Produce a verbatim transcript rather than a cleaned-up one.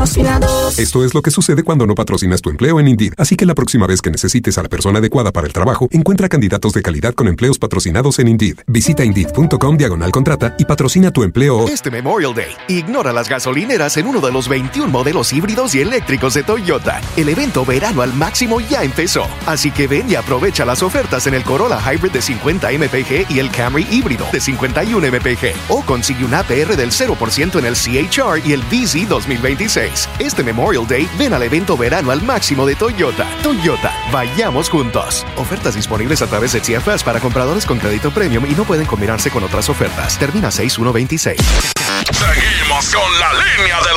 patrocinados. Esto es lo que sucede cuando no patrocinas tu empleo en Indeed. Así que la próxima vez que necesites a la persona adecuada para el trabajo, encuentra candidatos de calidad con empleos patrocinados en Indeed. Visita Indeed.com diagonal contrata y patrocina tu empleo. Este Memorial Day, ignora las gasolineras en uno de los veintiún modelos híbridos y eléctricos de Toyota. El evento verano al máximo ya empezó. Así que ven y aprovecha las ofertas en el Corolla Hybrid de cincuenta M P G y el Camry híbrido de cincuenta y uno M P G. O consigue un A P R del cero por ciento en el C H R y el V Z dos mil veintiséis. Este Memorial Day, ven al evento verano al máximo de Toyota. Toyota, vayamos juntos. Ofertas disponibles a través de C F S para compradores con crédito premium y no pueden combinarse con otras ofertas. Termina seis uno veintiséis. Seguimos con la línea de los